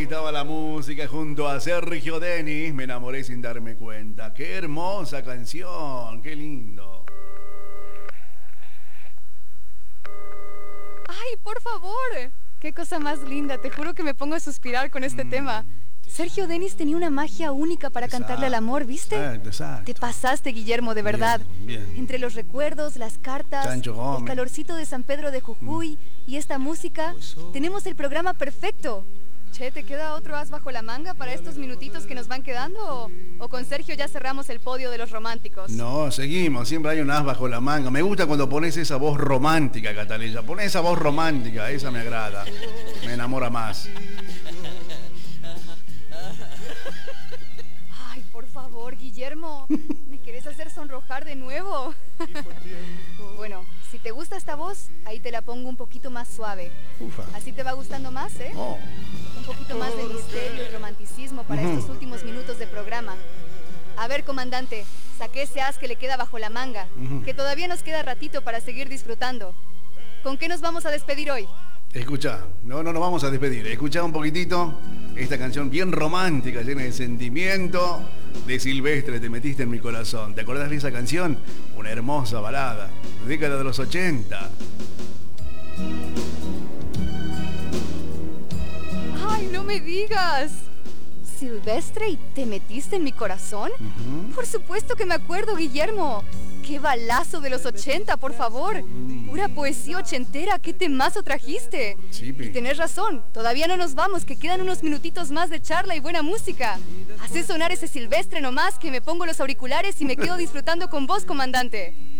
estaba la música junto a Sergio Denis. Me enamoré sin darme cuenta. Qué hermosa canción, qué lindo. ¡Ay, por favor! ¡Qué cosa más linda! Te juro que me pongo a suspirar con este tema. Sergio Denis tenía una magia única para cantarle al amor, ¿viste? Exacto. Te pasaste, Guillermo, de verdad. Bien. Entre los recuerdos, las cartas, Sancho Gómez, el calorcito de San Pedro de Jujuy y esta música, tenemos el programa perfecto. Che, ¿te queda otro as bajo la manga para estos minutitos que nos van quedando? ¿O con Sergio ya cerramos el podio de los románticos? No, seguimos, siempre hay un as bajo la manga. Me gusta cuando pones esa voz romántica, Catalina. Pones esa voz romántica, esa me agrada. Me enamora más. Ay, por favor, Guillermo, ¿me querés hacer sonrojar de nuevo? Bueno, si te gusta esta voz, ahí te la pongo un poquito más suave. Ufa. Así te va gustando más, ¿eh? Oh. Un poquito más de misterio y romanticismo para estos últimos minutos de programa. A ver, comandante, saqué ese as que le queda bajo la manga, que todavía nos queda ratito para seguir disfrutando. ¿Con qué nos vamos a despedir hoy? Escucha, no nos vamos a despedir. Escucha un poquitito esta canción bien romántica, llena de sentimiento, de Silvestre, Te metiste en mi corazón. ¿Te acordás de esa canción? Una hermosa balada, década de los 80. ¡Ay, no me digas! ¿Silvestre y Te metiste en mi corazón? Por supuesto que me acuerdo, Guillermo. ¡Qué balazo de los 80, por favor! Pura poesía ochentera, ¿qué temazo trajiste? Sí, y tenés razón, todavía no nos vamos, que quedan unos minutitos más de charla y buena música. Hacé sonar ese Silvestre nomás, que me pongo los auriculares y me quedo disfrutando con vos, comandante.